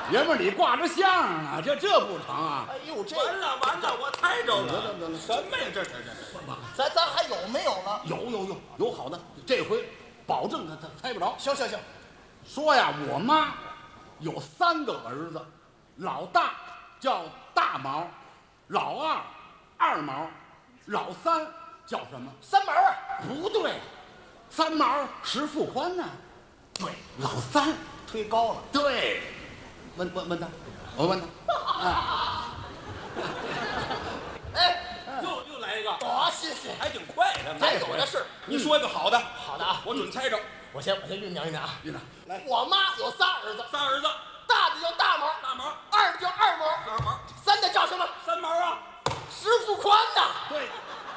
爷们儿，你挂着相啊，这不成啊！ 哎呦，这完了，我猜着了。 得了什么呀？这咱还有没有了？ 有好的，这回保证他猜不着。 行， 说呀，我妈有3个儿子，老大叫大毛，老二二毛，老三叫什么？ 三毛啊？ 不对，三毛石富宽呢？对，老三推高了。 对。问他，我问他。 哎， 又来一个。 好，谢谢。 还挺快的。 咱有的是。 你说一个好的。 好的啊， 我准猜着。 我先酝酿啊。 院长， 来，我妈有仨儿子， 仨儿子， 大的叫大毛， 大毛， 二的叫二毛， 二毛， 三的叫什么？ 三毛啊。 石富宽呐。 对。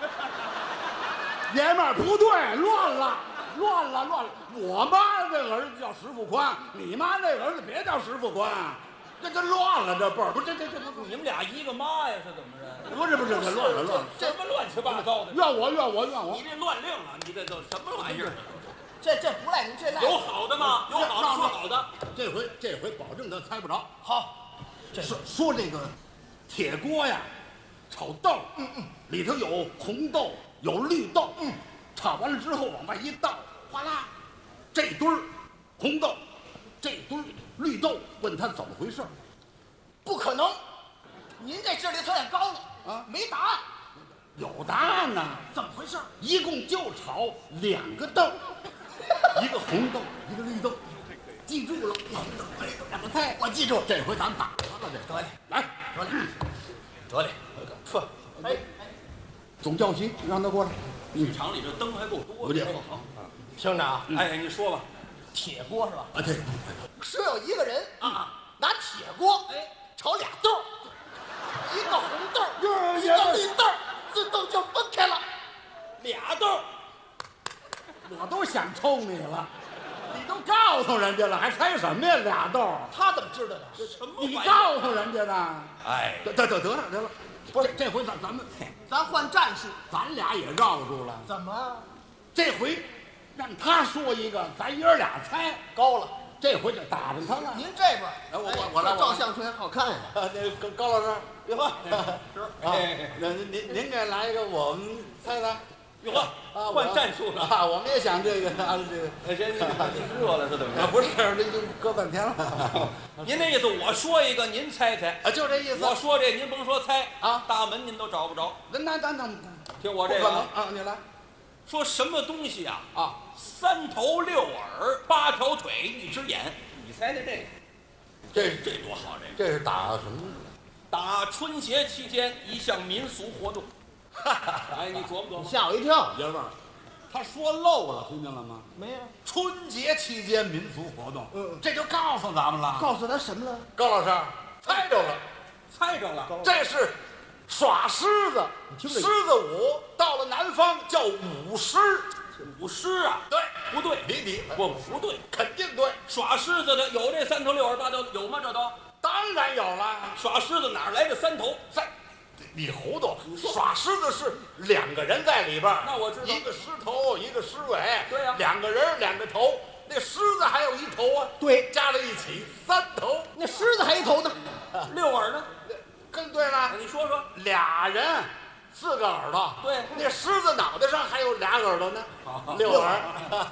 爷们儿不对，乱了。我妈这个儿子叫石富宽，你妈那个儿子别叫石富宽，这乱了，这辈儿不这你们俩一个妈呀？是怎么着？ 不是，这乱了。 什么乱七八糟的？ 怨我！ 你这乱令啊！你这都什么玩意儿？ 这不赖您，这赖有好的吗？有好的说好的。 这回保证他猜不着。 好。 说这个铁锅呀，炒豆，里头有红豆，有绿豆，炒完了之后往外一倒，哗啦，这堆儿红豆，这堆儿绿豆，问他怎么回事？ 不可能，您这智力有点高了啊， 没答案。 有答案呢。 怎么回事？ 一共就炒2个豆，一个红豆，一个绿豆，记住了。红豆绿豆2个菜， 我记住。 这回咱打他了，这得嘞， 来， 得嘞，说，哎， 总教习让他过来。 剧场里这灯还够多的。好， 听着啊， 哎，你说吧。 铁锅是吧？ 啊，对， 是有一个人啊， 拿铁锅炒俩豆，一个红豆，一个绿豆，自动就分开了。 俩豆。 我都想抽你了，你都告诉人家了，还猜什么呀？2豆， 他怎么知道的？ 什么你玩意儿？ 告诉人家的。 哎， 得了，不是这回咱换战术。 咱俩也绕住了。 怎么这回让他说一个，咱爷俩猜。 高了？ 这回就打着他了。 您这边， 我来， 照相片好看呀。 那高老师， 哟呵， 是啊，那您给来一个，我们猜猜。 哟呵，换战术了。 啊，我们也想这个谁热了是怎么着？ 不是，这就搁半天了。 您那意思，我说一个，您猜猜。 啊，就这意思。 我说这，您甭说猜啊， 大门您都找不着。 那听我这个啊，你来。 说什么东西啊？ 啊 ，3头6耳8条腿1只眼，你猜猜这个？这多好！ 这是打什么？ 打春节期间一项民俗活动。哎，你琢磨琢磨。 吓我一跳。 爷们儿，他说漏了，听见了吗？ 没有。 春节期间民俗活动，这就告诉咱们了。 告诉他什么了？ 高老师猜着了， 猜着了。 这是耍狮子，狮子舞，到了南方叫舞狮。 舞狮啊？ 对， 不对， 你不对， 肯定对。 耍狮子的有这3头6耳8条，有吗？这都当然有了。 耍狮子哪来的3头？ 你糊涂！耍狮子是2个人在里边， 那我知道， 一个狮头，一个狮尾。 对呀 ，2个人2个头，那狮子还有1头啊。 对， 加在一起3头。 那狮子还一头呢 ，6耳呢？ 更对了。 你说说 ，2人4个耳朵。 对， 那狮子脑袋上还有2耳朵呢，6耳。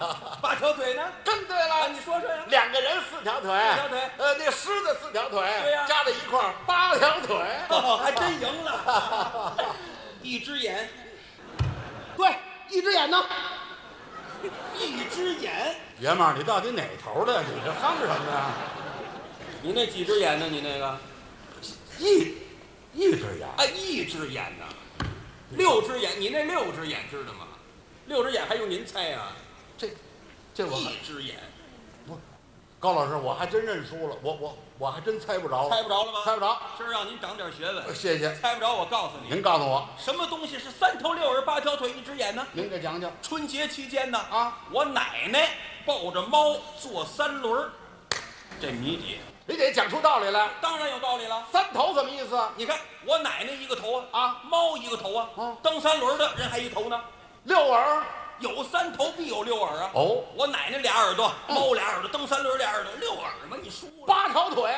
8条腿呢？ 更对了。 你说说呀。 2个人4条腿。4 条腿。 那狮子4条腿。 对呀， 加在一块儿8条腿。 还真赢了。1只眼。 对，1只眼呢 ？1只眼。 爷们儿，你到底哪头的？你这夯什么呀？ 你那几只眼呢？你那个一只眼。 哎，1只眼呢？6只眼，你那6只眼知道吗？6只眼还用您猜啊？ 这我 1只眼。 不，高老师，我还真认输了，我还真猜不着。 猜不着了吗？ 猜不着。 今儿让您长点学问。 谢谢。 猜不着，我告诉你。 您告诉我， 什么东西是3头6耳8条腿1只眼呢？ 您给讲讲。 春节期间呢， 啊， 我奶奶抱着猫坐3轮，这谜底。 你得讲出道理来。 当然有道理了。 3头什么意思？ 你看我奶奶1个头啊， 猫1个头啊，蹬3轮的人还1头呢。 6耳， 有3头必有6耳啊。 哦， 我奶奶俩耳朵，猫俩耳朵，蹬3轮俩耳朵，6耳嘛，你输了。 8条腿。